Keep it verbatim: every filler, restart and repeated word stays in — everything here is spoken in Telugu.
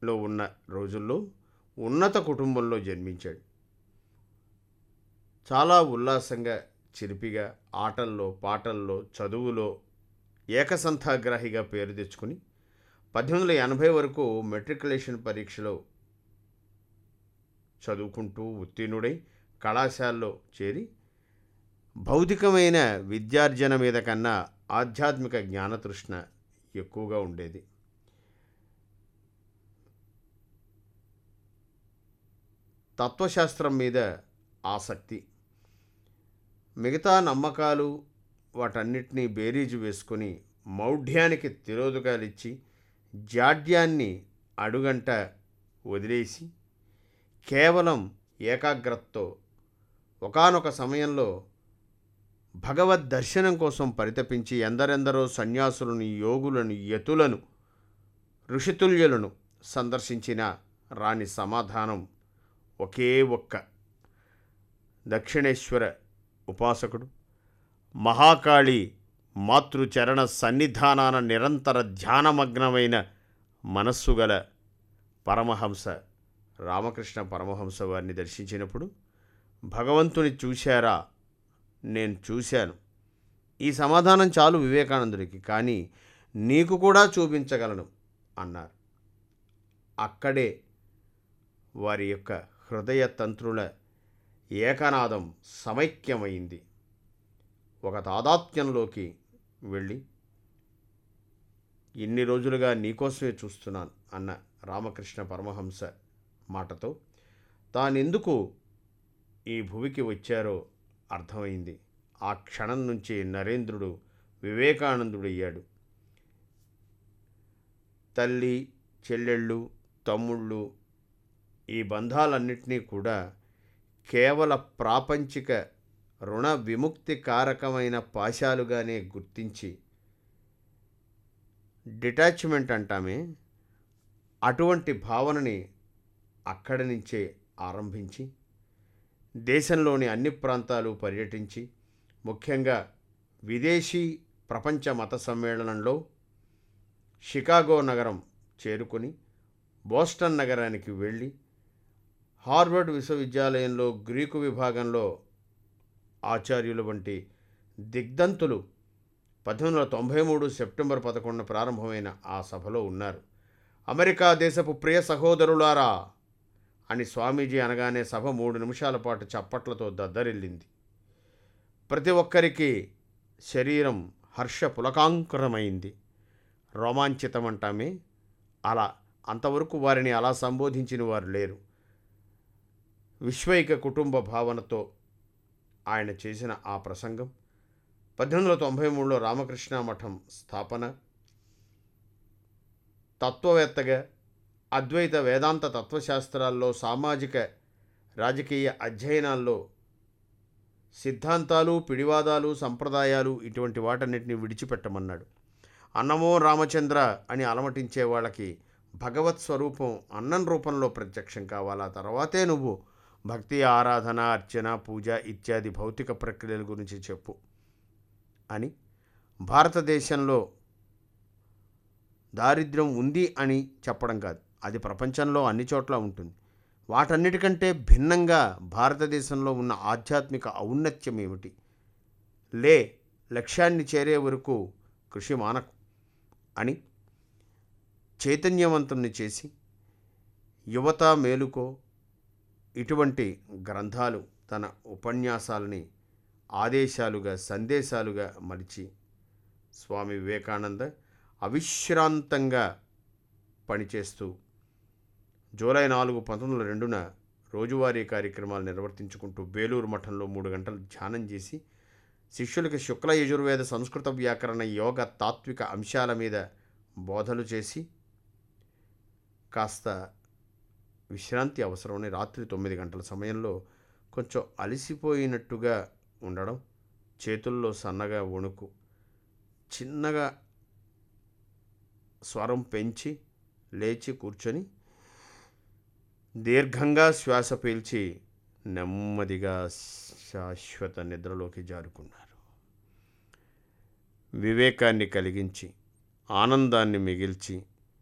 ఉన్న రోజుల్లో ఉన్నత కుటుంబంలో జన్మించాడు. చాలా ఉల్లాసంగా, చిలిపిగా, ఆటల్లో, పాటల్లో, చదువులో ఏకసంథాగ్రాహిగా పేరు తెచ్చుకుని పద్దెనిమిది వందల ఎనభై వరకు మెట్రికులేషన్ పరీక్షలో చదువుకుంటూ ఉత్తీర్ణుడై కళాశాలలో చేరి భౌతికమైన విద్యార్జన మీద కన్నా ఆధ్యాత్మిక జ్ఞానతృష్ణ ఎక్కువగా ఉండేది. తత్వశాస్త్రం మీద ఆసక్తి, మిగతా నమ్మకాలు వాటన్నిటినీ బేరీజు వేసుకొని మౌఢ్యానికి తిరోధకాలిచ్చి జాడ్యాన్ని అడుగంట వదిలేసి కేవలం ఏకాగ్రతతో ఒకానొక సమయంలో భగవద్ దర్శనం కోసం పరితపించి ఎందరెందరో సన్యాసులను, యోగులను, యతులను, ఋషితుల్యులను సందర్శించిన రాని సమాధానం ఒకే ఒక్క దక్షిణేశ్వర ఉపాసకుడు, మహాకాళి మాతృచరణ సన్నిధానాన నిరంతర ధ్యానమగ్నమైన మనస్సు గల పరమహంస రామకృష్ణ పరమహంస వారిని దర్శించినప్పుడు, భగవంతుని చూశారా? నేను చూశాను. ఈ సమాధానం చాలు వివేకానందుడికి, కానీ నీకు కూడా చూపించగలను అన్నారు. అక్కడే వారి యొక్క హృదయ తంత్రుల ఏకనాదం సమైక్యమైంది. ఒక తాదాత్మ్యంలోకి వెళ్ళి ఇన్ని రోజులుగా నీకోసమే చూస్తున్నాను అన్న రామకృష్ణ పరమహంస మాటతో తానెందుకు ఈ భువికి వచ్చారో అర్థమైంది. ఆ క్షణం నుంచి నరేంద్రుడు వివేకానందుడయ్యాడు. తల్లి, చెల్లెళ్ళు, తమ్ముళ్ళు ఈ బంధాలన్నింటినీ కూడా కేవల ప్రాపంచిక రుణ విముక్తి కారకమైన పాశాలుగానే గుర్తించి, డిటాచ్మెంట్ అంటామే, అటువంటి భావనని అక్కడి నుంచే ఆరంభించి దేశంలోని అన్ని ప్రాంతాలు పర్యటించి, ముఖ్యంగా విదేశీ ప్రపంచ మత సమ్మేళనంలో షికాగో నగరం చేరుకొని బోస్టన్ నగరానికి వెళ్ళి హార్వర్డ్ విశ్వవిద్యాలయంలో గ్రీకు విభాగంలో ఆచార్యుల వంటి దిగ్ధంతులు పద్దెనిమిది వందల తొంభై మూడు సెప్టెంబర్ పదకొండున ప్రారంభమైన ఆ సభలో ఉన్నారు. అమెరికా దేశపు ప్రియ సహోదరులారా అని స్వామీజీ అనగానే సభ మూడు నిమిషాల పాటు చప్పట్లతో దద్దరిల్లింది. ప్రతి ఒక్కరికి శరీరం హర్ష పులకాంకురమైంది. రోమాంచితమంటామే, అలా అంతవరకు వారిని అలా సంబోధించిన వారు లేరు. విశ్వైక కుటుంబ భావనతో ఆయన చేసిన ఆ ప్రసంగం పద్దెనిమిది వందల తొంభై మూడులో రామకృష్ణ మఠం స్థాపన, తత్వవేత్తగా అద్వైత వేదాంత తత్వశాస్త్రాల్లో, సామాజిక రాజకీయ అధ్యయనాల్లో సిద్ధాంతాలు, పిడివాదాలు, సంప్రదాయాలు ఇటువంటి వాటన్నిటిని విడిచిపెట్టమన్నాడు. అన్నమో రామచంద్ర అని అలమటించే వాళ్ళకి భగవత్ స్వరూపం అన్నం రూపంలో ప్రత్యక్షం కావాలా, తర్వాతే నువ్వు భక్తి, ఆరాధన, అర్చన, పూజ ఇత్యాది భౌతిక ప్రక్రియల గురించి చెప్పు అని, భారతదేశంలో దారిద్ర్యం ఉంది అని చెప్పడం కాదు, అది ప్రపంచంలో అన్ని చోట్ల ఉంటుంది. వాటన్నిటికంటే భిన్నంగా భారతదేశంలో ఉన్న ఆధ్యాత్మిక ఔన్నత్యం ఏమిటి? లే, లక్ష్యాన్ని చేరే వరకు కృషి మానకు అని చైతన్యవంతుని చేసి, యువత మేలుకో ఇటువంటి గ్రంథాలు తన ఉపన్యాసాలని ఆదేశాలుగా, సందేశాలుగా మలిచి స్వామి వివేకానంద అవిశ్రాంతంగా పనిచేస్తూ జూలై నాలుగు పంతొమ్మిది వందల రెండున రోజువారీ కార్యక్రమాలు నిర్వర్తించుకుంటూ బేలూరు మఠంలో మూడు గంటలు ధ్యానం చేసి శిష్యులకి శుక్ల యజుర్వేద, సంస్కృత వ్యాకరణ, యోగ, తాత్విక అంశాల మీద బోధలు చేసి కాస్త విశ్రాంతి అవసరమని రాత్రి తొమ్మిది గంటల సమయంలో కొంచెం అలసిపోయినట్టుగా ఉండడం, చేతుల్లో సన్నగా వణుకు, చిన్నగా స్వరం పెంచి లేచి కూర్చొని దీర్ఘంగా శ్వాస పీల్చి నెమ్మదిగా శాశ్వత నిద్రలోకి జారుకున్నారు. వివేకాన్ని కలిగించి, ఆనందాన్ని మిగిల్చి